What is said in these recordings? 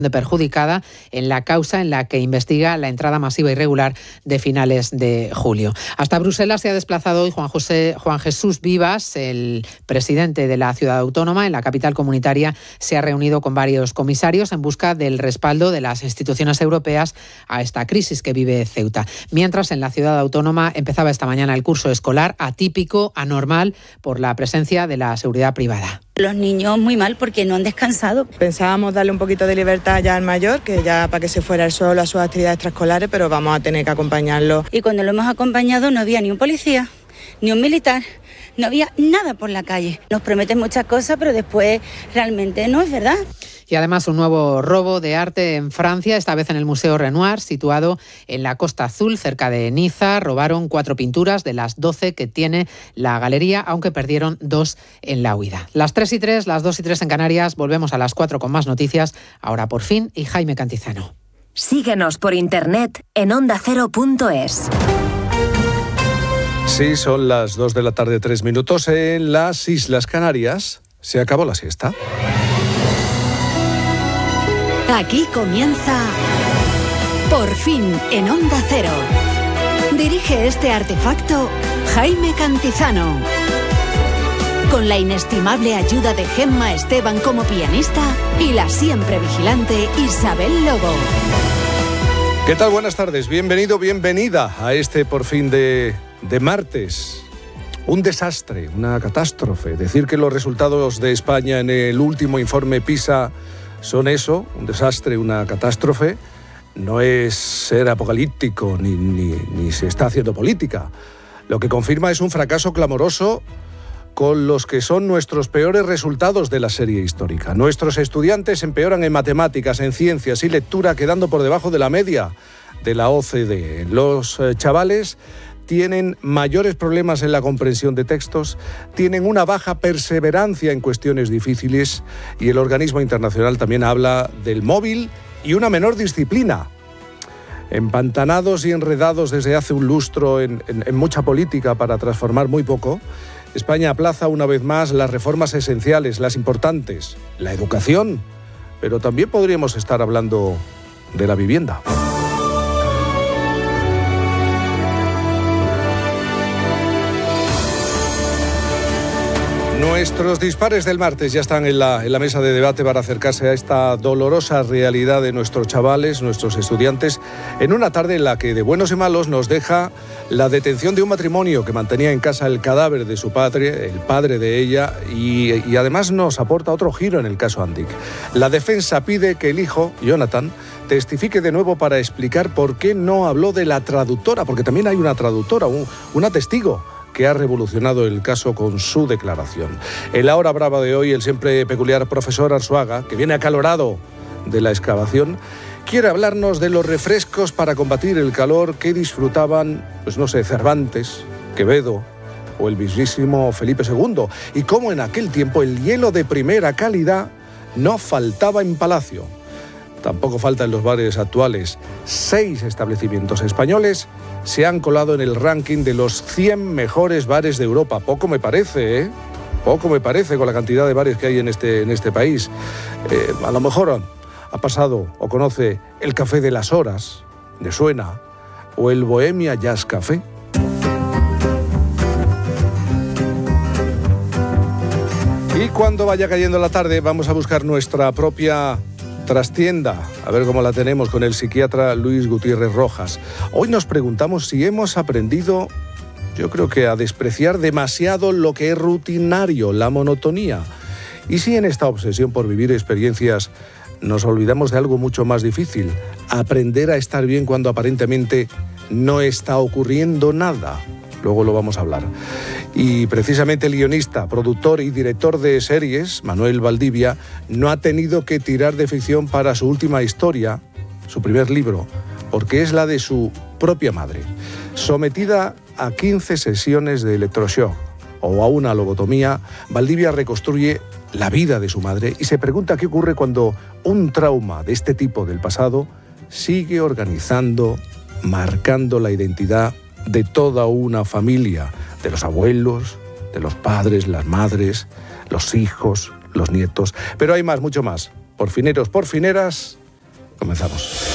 de perjudicada en la causa en la que investiga la entrada masiva irregular de finales de julio. Hasta Bruselas se ha desplazado hoy Juan Jesús Vivas, el presidente de la ciudad autónoma. En la capital comunitaria se ha reunido con varios comisarios en busca del respaldo de las instituciones europeas a esta crisis que vive Ceuta. Mientras, en la ciudad autónoma empezaba esta mañana el curso escolar atípico, anormal, por la presencia de la seguridad privada. Los niños muy mal porque no han descansado. Pensábamos darle un poquito de libertad ya al mayor, que ya para que se fuera él solo a sus actividades extraescolares, pero vamos a tener que acompañarlo. Y cuando lo hemos acompañado no había ni un policía, ni un militar, no había nada por la calle. Nos prometen muchas cosas, pero después realmente no es verdad. Y además un nuevo robo de arte en Francia, esta vez en el Museo Renoir, situado en la Costa Azul, cerca de Niza. Robaron 4 pinturas de las 12 que tiene la galería, aunque perdieron 2 en la huida. Las 3:03, las 2:03 en Canarias. Volvemos a las 4 con más noticias. Ahora por fin, y Jaime Cantizano. Síguenos por internet en ondacero.es. Sí, son las 2 de la tarde, 3 minutos. En las Islas Canarias se acabó la siesta. Aquí comienza Por fin en Onda Cero. Dirige este artefacto Jaime Cantizano. Con la inestimable ayuda de Gemma Esteban como pianista y la siempre vigilante Isabel Lobo. ¿Qué tal? Buenas tardes. Bienvenido, bienvenida a este Por fin de martes. Un desastre, una catástrofe. Decir que los resultados de España en el último informe PISA son eso, un desastre, una catástrofe, no es ser apocalíptico ni se está haciendo política. Lo que confirma es un fracaso clamoroso con los que son nuestros peores resultados de la serie histórica. Nuestros estudiantes empeoran en matemáticas, en ciencias y lectura, quedando por debajo de la media de la OCDE. Los chavales tienen mayores problemas en la comprensión de textos, tienen una baja perseverancia en cuestiones difíciles y el organismo internacional también habla del móvil y una menor disciplina. Empantanados y enredados desde hace un lustro en mucha política para transformar muy poco, España aplaza una vez más las reformas esenciales, las importantes, la educación, pero también podríamos estar hablando de la vivienda. Nuestros dispares del martes ya están en la mesa de debate para acercarse a esta dolorosa realidad de nuestros chavales, nuestros estudiantes, en una tarde en la que de buenos y malos nos deja la detención de un matrimonio que mantenía en casa el cadáver de su padre, el padre de ella, y además nos aporta otro giro en el caso Andic. La defensa pide que el hijo, Jonathan, testifique de nuevo para explicar por qué no habló de la traductora, porque también hay una traductora, una testigo, que ha revolucionado el caso con su declaración. En la hora brava de hoy, el siempre peculiar profesor Arzuaga, que viene acalorado de la excavación, quiere hablarnos de los refrescos para combatir el calor que disfrutaban, Cervantes, Quevedo o el mismísimo Felipe II, y cómo en aquel tiempo el hielo de primera calidad no faltaba en Palacio. Tampoco falta en los bares actuales. 6 establecimientos españoles se han colado en el ranking de los 100 mejores bares de Europa. Poco me parece, ¿eh? Poco me parece con la cantidad de bares que hay en este país. A lo mejor ha pasado o conoce el Café de las Horas, ¿le suena? O el Bohemia Jazz Café. Y cuando vaya cayendo la tarde vamos a buscar nuestra propia trastienda, a ver cómo la tenemos con el psiquiatra Luis Gutiérrez Rojas. Hoy nos preguntamos si hemos aprendido, yo creo que a despreciar demasiado lo que es rutinario, la monotonía. Y si en esta obsesión por vivir experiencias nos olvidamos de algo mucho más difícil, aprender a estar bien cuando aparentemente no está ocurriendo nada. Luego lo vamos a hablar. Y precisamente el guionista, productor y director de series, Manuel Valdivia, no ha tenido que tirar de ficción para su última historia, su primer libro, porque es la de su propia madre. Sometida a 15 sesiones de electroshock o a una lobotomía, Valdivia reconstruye la vida de su madre y se pregunta qué ocurre cuando un trauma de este tipo del pasado sigue organizando, marcando la identidad de toda una familia, de los abuelos, de los padres, las madres, los hijos, los nietos. Pero hay más, mucho más. Porfineros, porfineras, Comenzamos.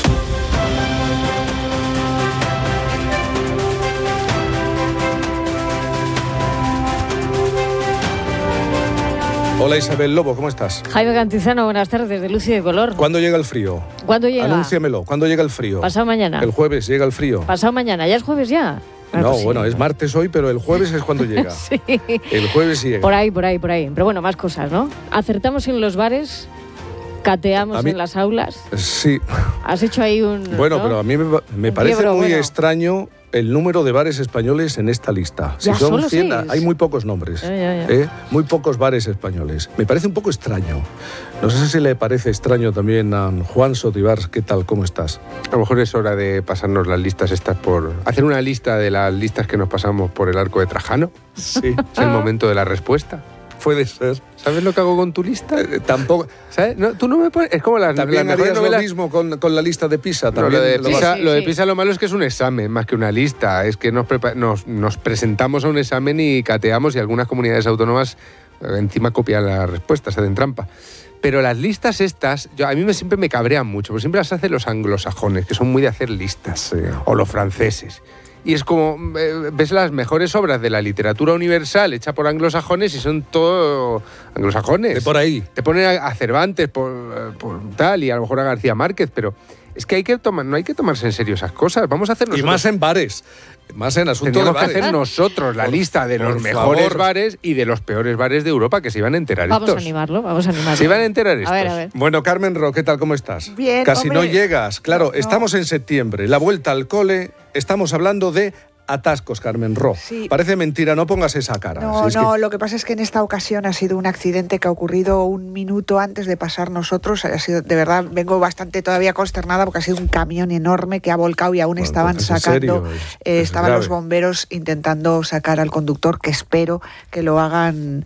Hola Isabel Lobo, ¿cómo estás? Jaime Cantizano, buenas tardes, de luz y de color. ¿Cuándo llega el frío? ¿Cuándo llega? Anúnciamelo, ¿cuándo llega el frío? Pasado mañana. El jueves llega el frío. Pasado mañana, ¿ya es jueves ya? No, pues sí. Bueno, es martes hoy, pero el jueves es cuando llega. Sí. El jueves sí llega. Por ahí. Pero bueno, más cosas, ¿no? Acertamos en los bares, cateamos en las aulas. Sí. Has hecho ahí un... Bueno, ¿no? pero a mí me parece muy extraño el número de bares españoles en esta lista. Si son 100, hay muy pocos nombres. Muy pocos bares españoles. Me parece un poco extraño. No sé si le parece extraño también a Juan Sotibars. ¿Qué tal? ¿Cómo estás? A lo mejor es hora de pasarnos las listas estas por... Hacer una lista de las listas que nos pasamos por el arco de Trajano. Sí. Es el momento de la respuesta. Puede ser. ¿Sabes lo que hago con tu lista? Tampoco. ¿Sabes? No, tú no me pones... Es como las también mejores harías novelas... lo mismo con la lista de PISA. No, lo de PISA lo malo es que es un examen más que una lista. Es que nos presentamos a un examen y cateamos y algunas comunidades autónomas encima copian las respuestas, se hacen trampa. Pero las listas estas, a mí siempre me cabrean mucho, porque siempre las hacen los anglosajones, que son muy de hacer listas, sí. O los franceses. Y es como, ves las mejores obras de la literatura universal hecha por anglosajones y son todo anglosajones. De por ahí. Te ponen a Cervantes por tal y a lo mejor a García Márquez, pero es que no hay que tomarse en serio esas cosas. Vamos a hacer nosotros. Y más en bares. Más en asuntos de bares. Tenemos que hacer nosotros la lista de los mejores bares y de los peores bares de Europa, que se iban a enterar estos. Vamos a animarlo. Se iban a enterar estos. A ver. Bueno, Carmen Ro, ¿qué tal? ¿Cómo estás? Bien, Casi hombre. no llegas. Claro, estamos en septiembre. La vuelta al cole. Estamos hablando de atascos, Carmen Ro. Sí. Parece mentira, no pongas esa cara. Lo que pasa es que en esta ocasión ha sido un accidente que ha ocurrido un minuto antes de pasar nosotros. Ha sido, de verdad, vengo bastante todavía consternada porque ha sido un camión enorme que ha volcado y aún estaban sacando, estaban los bomberos intentando sacar al conductor, que espero que lo hayan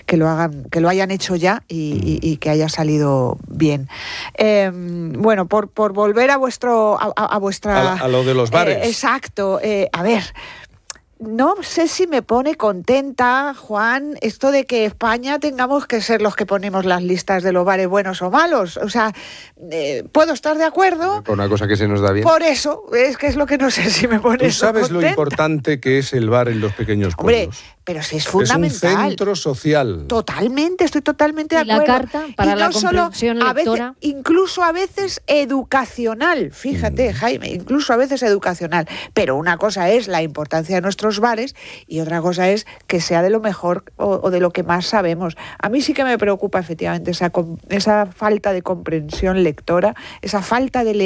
hecho ya y que haya salido bien. Bueno, por volver a vuestra... A lo de los bares. Exacto. A ver... No sé si me pone contenta, Juan, esto de que España tengamos que ser los que ponemos las listas de los bares buenos o malos. O sea, puedo estar de acuerdo. Por una cosa que se nos da bien. Por eso, es que es lo que no sé si me pone eso contenta. ¿Tú sabes lo importante que es el bar en los pequeños pueblos? Hombre, pero sí es fundamental. Es un centro social. Totalmente, estoy totalmente de acuerdo. Y la carta para la comprensión lectora. Incluso a veces educacional, fíjate, Jaime, incluso a veces educacional. Pero una cosa es la importancia de nuestros bares y otra cosa es que sea de lo mejor o de lo que más sabemos. A mí sí que me preocupa efectivamente esa falta de comprensión lectora, esa falta de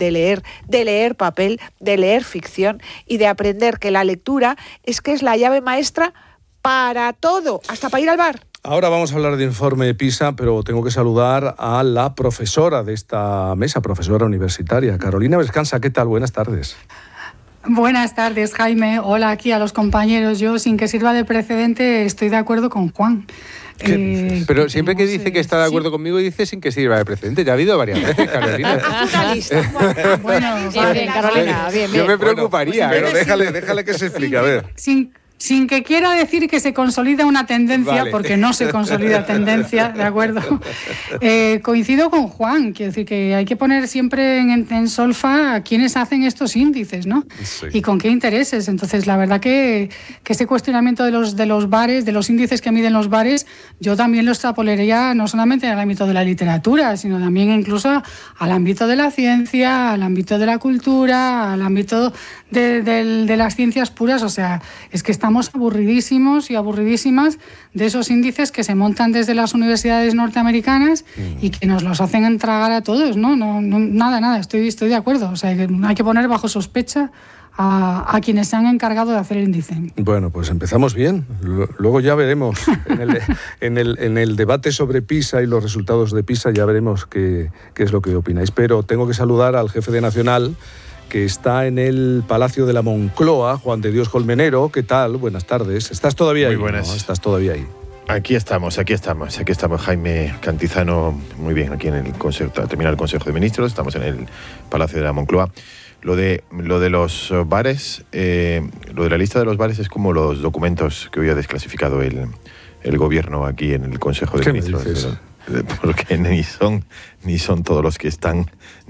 leer papel, de leer ficción y de aprender que la lectura es la llave maestra para todo, hasta para ir al bar. Ahora vamos a hablar de informe PISA, pero tengo que saludar a la profesora de esta mesa, profesora universitaria, Carolina Vescanza. ¿Qué tal? Buenas tardes. Buenas tardes, Jaime. Hola aquí a los compañeros. Yo, sin que sirva de precedente, estoy de acuerdo con Juan. Pero siempre que dice que está de acuerdo conmigo, dice sin que sirva de precedente. Ya ha habido varias veces, Carolina. Haz una lista. Bueno, bien, Carolina, bien. Yo me preocuparía. Pero déjale que se explique, a ver. Sin que quiera decir que se consolida una tendencia, vale. Porque no se consolida tendencia, ¿de acuerdo? Coincido con Juan, quiero decir que hay que poner siempre en solfa a quienes hacen estos índices, ¿no? Sí. Y con qué intereses. Entonces, la verdad que ese cuestionamiento de los bares, de los índices que miden los bares, yo también lo extrapolaría no solamente al ámbito de la literatura, sino también incluso al ámbito de la ciencia, al ámbito de la cultura, al ámbito de las ciencias puras. O sea, es que estamos aburridísimos y aburridísimas de esos índices que se montan desde las universidades norteamericanas y que nos los hacen entragar a todos, ¿no? Nada, estoy de acuerdo. O sea, que hay que poner bajo sospecha a quienes se han encargado de hacer el índice. Bueno, pues empezamos bien. Luego ya veremos en el debate sobre PISA y los resultados de PISA, ya veremos qué es lo que opináis. Pero tengo que saludar al jefe de Nacional, que está en el Palacio de la Moncloa, Juan de Dios Colmenero. ¿Qué tal? Buenas tardes. ¿Estás todavía ahí? Muy buenas. ¿No? ¿Estás todavía ahí? Aquí estamos, Jaime Cantizano, muy bien, aquí en el Consejo, termina el Consejo de Ministros, estamos en el Palacio de la Moncloa. Lo de los bares, lo de la lista de los bares es como los documentos que hoy ha desclasificado el gobierno aquí en el Consejo de Ministros. ¿Qué me dices? Porque ni son todos los que están